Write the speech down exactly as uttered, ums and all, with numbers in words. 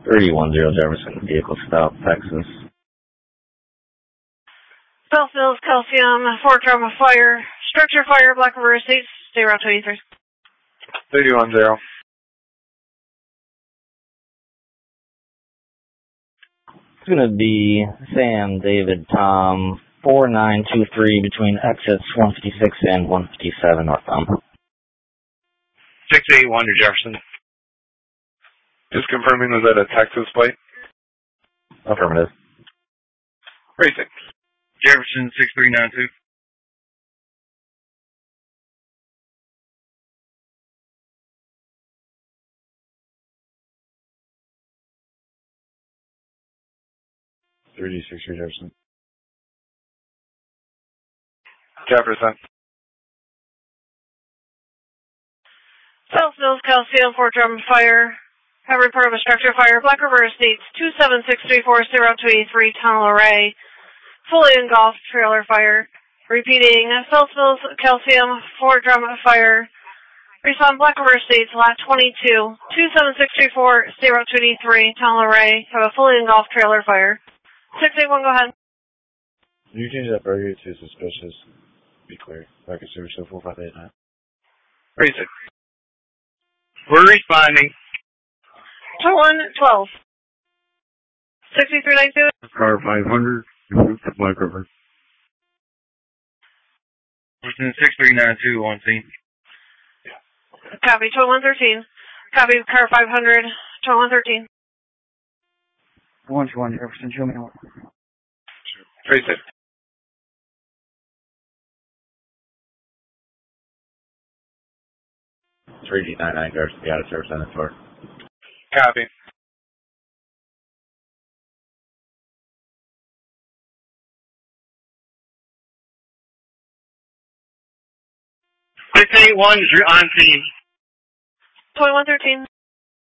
thirty-one zero Jefferson, vehicle stop, Texas. Southville's Calcium, Fort Drum Fire, Structure Fire, Black River Estates, zero twenty-three. thirty-one zero. It's going to be Sam, David, Tom, four nine two three between exits one fifty-six and one fifty-seven northbound. six eight one to Jefferson. Just confirming, was that a Texas plate? Affirmative. Racing. Jefferson six three nine two. thirty-six three Jefferson. Jefferson. Southville's Calcium, Fort Drum Fire, have report of a structure fire, Black River Estates, two seven six three four zero two eight three, Tunnel Array, fully engulfed trailer fire. Repeating, Southville's Calcium, Fort Drum Fire, respond Black River Estates, lot twenty-two, two seven six three four zero two eight three, Tunnel Array, have a fully engulfed trailer fire. six eight one, go ahead. Can you change that burger to suspicious? Be clear. Record service show four five eight nine. Racing. We're responding. one twelve. sixty-three ninety-two. Car five hundred. Black River. Person six three nine two on scene. Copy, twenty-one thirteen. Copy, car five hundred, twenty-one thirteen. one two one, Jefferson, show me over. Racing. three D nine nine cars to be out of service on the tour. Copy. six eight one is on scene. twenty-one thirteen.